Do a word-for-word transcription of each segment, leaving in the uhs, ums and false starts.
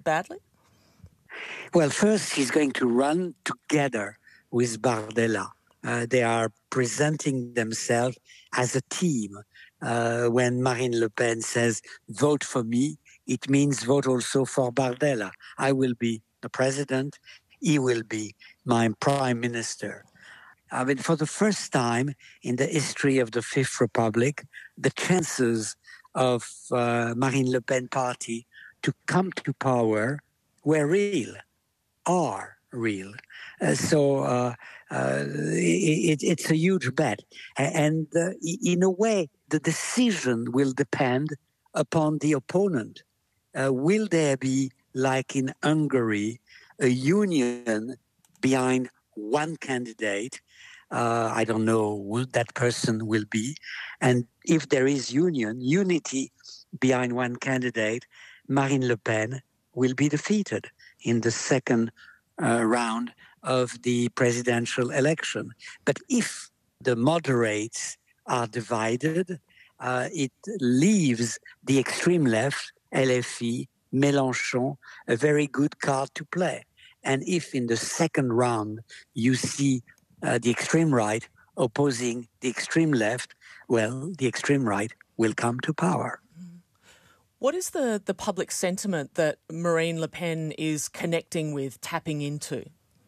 badly? Well, first, he's going to run together with Bardella. Uh, they are presenting themselves as a team. Uh, when Marine Le Pen says, vote for me, it means vote also for Bardella. I will be the president. He will be my prime minister. I mean, for the first time in the history of the Fifth Republic, the chances of uh, Marine Le Pen party to come to power were real, are real. Uh, so uh, uh, it, it's a huge bet. And uh, in a way, the decision will depend upon the opponent. Uh, will there be, like in Hungary, a union behind one candidate? Uh, I don't know who that person will be. And if there is union, unity behind one candidate, Marine Le Pen will be defeated in the second uh, round of the presidential election. But if the moderates are divided, uh, it leaves the extreme left, L F I, Mélenchon, a very good card to play. And if in the second round you see uh, the extreme right opposing the extreme left, well, the extreme right will come to power. What is the, the public sentiment that Marine Le Pen is connecting with, tapping into?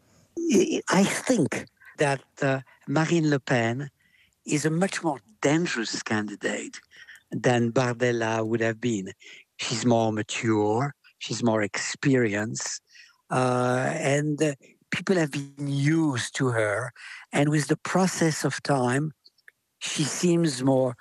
I think that uh, Marine Le Pen is a much more dangerous candidate than Bardella would have been. She's more mature, she's more experienced, uh, and uh, people have been used to her. And with the process of time, she seems more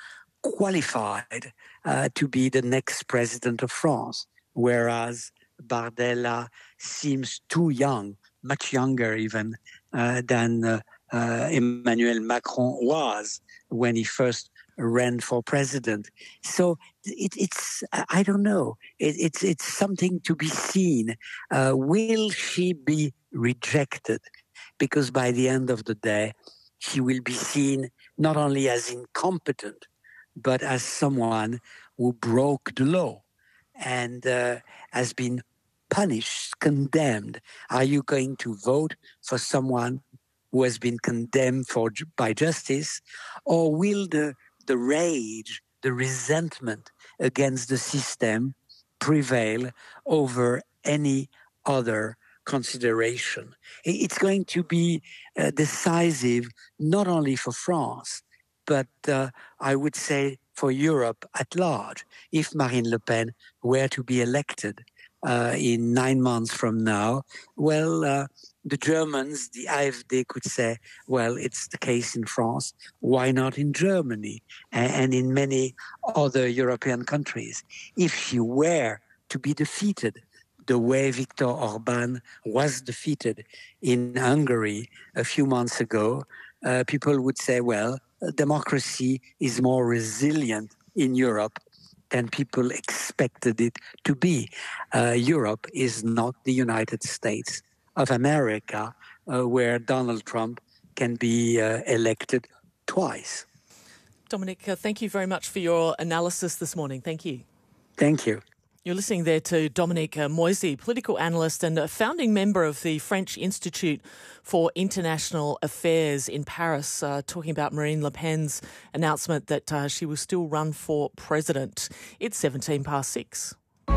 qualified uh, to be the next president of France, whereas Bardella seems too young, much younger even uh, than uh, uh, Emmanuel Macron was when he first ran for president. So it, it's, I don't know, it, it's, it's something to be seen. Uh, will she be rejected? Because by the end of the day, she will be seen not only as incompetent, but as someone who broke the law and uh, has been punished, condemned. Are you going to vote for someone who has been condemned for by justice? Or will the, the rage, the resentment against the system prevail over any other consideration? It's going to be uh, decisive not only for France, but uh, I would say for Europe at large. If Marine Le Pen were to be elected uh, in nine months from now, well, uh, the Germans, the A F D could say, well, it's the case in France, why not in Germany and, and in many other European countries? If she were to be defeated the way Viktor Orban was defeated in Hungary a few months ago, uh, people would say, well, democracy is more resilient in Europe than people expected it to be. Uh, Europe is not the United States of America, uh, where Donald Trump can be uh, elected twice. Dominique, uh, thank you very much for your analysis this morning. Thank you. Thank you. You're listening there to Dominique Moisy, political analyst and a founding member of the French Institute for International Affairs in Paris, uh, talking about Marine Le Pen's announcement that uh, she will still run for president. It's seventeen past six.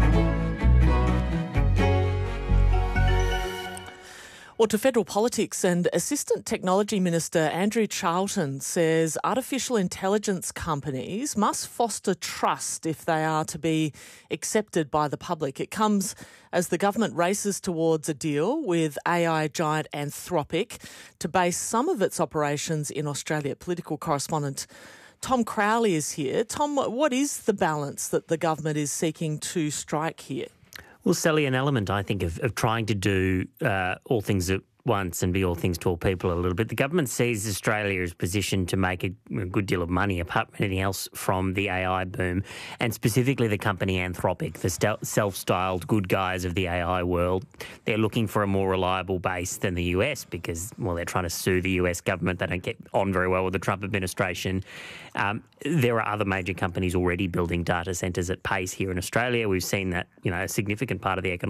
Well, to federal politics, and Assistant Technology Minister Andrew Charlton says artificial intelligence companies must foster trust if they are to be accepted by the public. It comes as the government races towards a deal with A I giant Anthropic to base some of its operations in Australia. Political correspondent Tom Crowley is here. Tom, what is the balance that the government is seeking to strike here? Well, Sally, an element, I think, of, of trying to do uh, all things at once and be all things to all people a little bit. The government sees Australia as positioned to make a, a good deal of money, apart from anything else, from the A I boom, and specifically the company Anthropic, the st- self-styled good guys of the A I world. They're looking for a more reliable base than the U S because, well, they're trying to sue the U S government. They don't get on very well with the Trump administration. Um, there are other major companies already building data centres at pace here in Australia. We've seen that, you know, a significant part of the economic